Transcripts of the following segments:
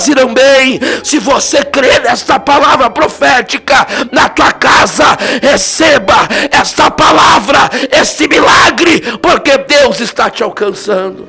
coisas irão bem. Se você crê nesta palavra profética na tua casa, receba esta palavra, este milagre, porque Deus está te alcançando.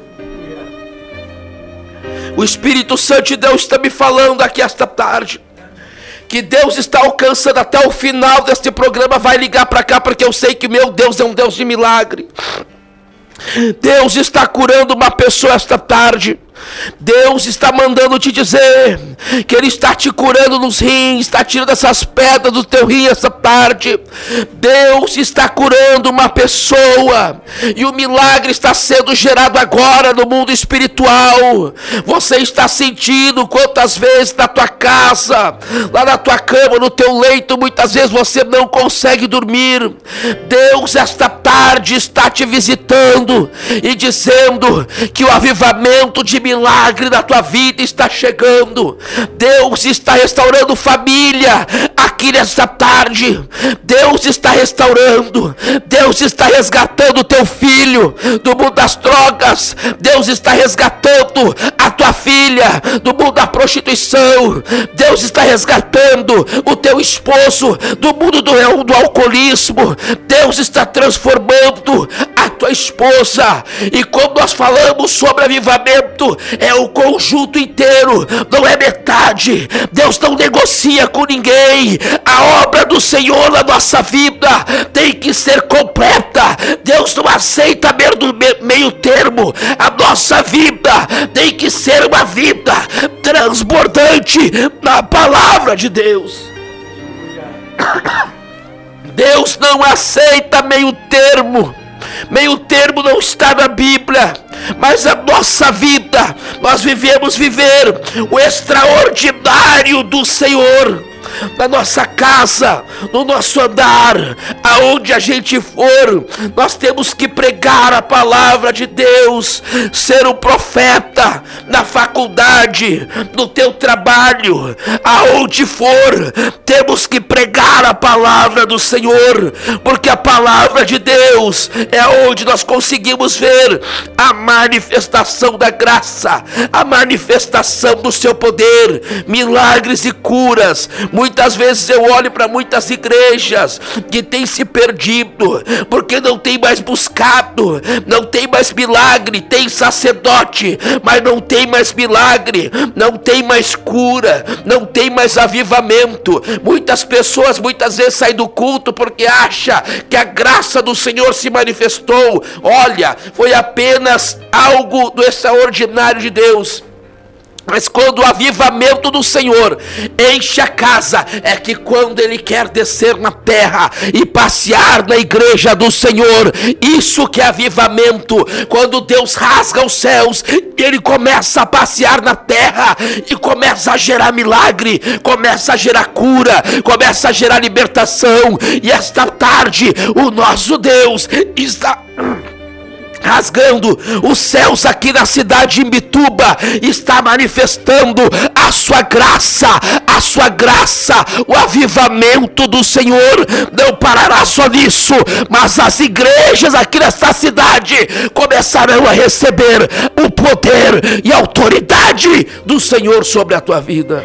O Espírito Santo de Deus está me falando aqui esta tarde, que Deus está alcançando até o final deste programa. Vai ligar para cá, porque eu sei que meu Deus é um Deus de milagre. Deus está curando uma pessoa esta tarde. Deus está mandando te dizer que Ele está te curando nos rins, está tirando essas pedras do teu rim essa tarde. Deus está curando uma pessoa, e o milagre está sendo gerado agora no mundo espiritual. Você está sentindo quantas vezes na tua casa, lá na tua cama, no teu leito, muitas vezes você não consegue dormir. Deus esta tarde está te visitando e dizendo que o avivamento de milagre na tua vida está chegando. Deus está restaurando família aqui nesta tarde. Deus está restaurando. Deus está resgatando o teu filho do mundo das drogas. Deus está resgatando a tua filha do mundo da prostituição. Deus está resgatando o teu esposo do mundo do alcoolismo. Deus está transformando a tua esposa. E quando nós falamos sobre avivamento, é o conjunto inteiro, não é metade. Deus não negocia com ninguém. A obra do Senhor na nossa vida tem que ser completa. Deus não aceita meio termo. A nossa vida tem que ser uma vida transbordante na palavra de Deus. Deus não aceita meio termo. Meio termo não está na Bíblia, mas a nossa vida, nós viver o extraordinário do Senhor. Na nossa casa, no nosso andar, aonde a gente for, nós temos que pregar a palavra de Deus, ser um profeta na faculdade, no teu trabalho, aonde for, temos que pregar a palavra do Senhor, porque a palavra de Deus é onde nós conseguimos ver a manifestação da graça, a manifestação do seu poder, milagres e curas. Muitas vezes eu olho para muitas igrejas que têm se perdido, porque não tem mais buscado, não tem mais milagre. Tem sacerdote, mas não tem mais milagre, não tem mais cura, não tem mais avivamento. Muitas pessoas muitas vezes saem do culto porque acham que a graça do Senhor se manifestou. Olha, foi apenas algo do extraordinário de Deus. Mas quando o avivamento do Senhor enche a casa, é que quando Ele quer descer na terra e passear na igreja do Senhor, isso que é avivamento. Quando Deus rasga os céus, Ele começa a passear na terra e começa a gerar milagre, começa a gerar cura, começa a gerar libertação. E esta tarde o nosso Deus está rasgando os céus aqui na cidade de Imbituba, está manifestando a sua graça, o avivamento do Senhor não parará só nisso, mas as igrejas aqui nesta cidade começarão a receber o poder e a autoridade do Senhor sobre a tua vida.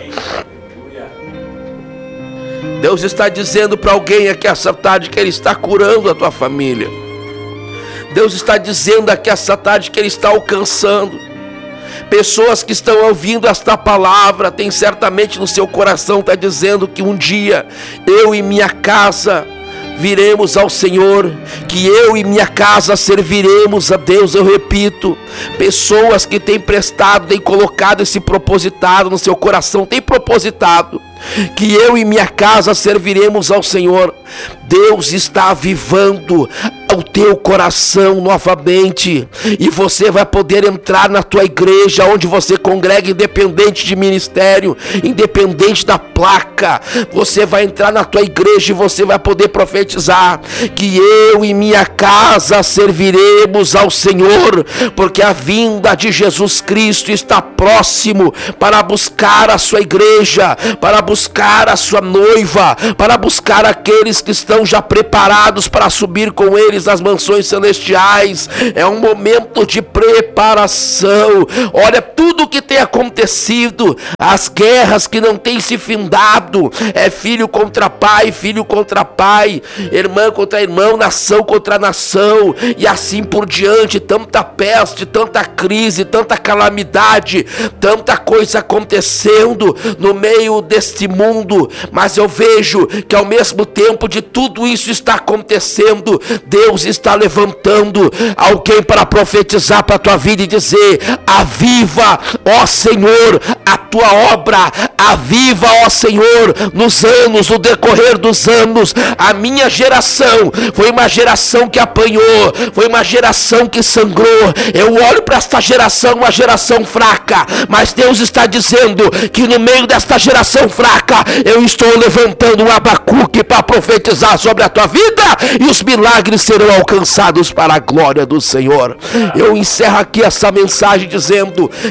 Deus está dizendo para alguém aqui essa tarde que Ele está curando a tua família. Deus está dizendo aqui essa tarde que Ele está alcançando. Pessoas que estão ouvindo esta palavra, tem certamente no seu coração, está dizendo que um dia eu e minha casa viremos ao Senhor, que eu e minha casa serviremos a Deus. Eu repito, pessoas que têm prestado, têm colocado esse propositado no seu coração, têm propositado que eu e minha casa serviremos ao Senhor. Deus está avivando o teu coração novamente, e você vai poder entrar na tua igreja onde você congrega, independente de ministério, independente da placa, fraca, você vai entrar na tua igreja e você vai poder profetizar que eu e minha casa serviremos ao Senhor, porque a vinda de Jesus Cristo está próximo para buscar a sua igreja, para buscar a sua noiva, para buscar aqueles que estão já preparados para subir com eles nas mansões celestiais. É um momento de preparação. Olha tudo que tem acontecido, as guerras que não têm se findado, é filho contra pai, filho contra pai, irmã contra irmão, nação contra nação, e assim por diante. Tanta peste, tanta crise, tanta calamidade, tanta coisa acontecendo no meio deste mundo, mas eu vejo que ao mesmo tempo de tudo isso está acontecendo, Deus está levantando alguém para profetizar para a tua vida e dizer: aviva, ó Senhor, a tua obra, aviva, ó Senhor, nos anos, no decorrer dos anos. A minha geração foi uma geração que apanhou, foi uma geração que sangrou. Eu olho para esta geração, uma geração fraca, mas Deus está dizendo que no meio desta geração fraca, eu estou levantando um Abacuque para profetizar sobre a tua vida, e os milagres serão alcançados para a glória do Senhor. Eu encerro aqui essa mensagem dizendo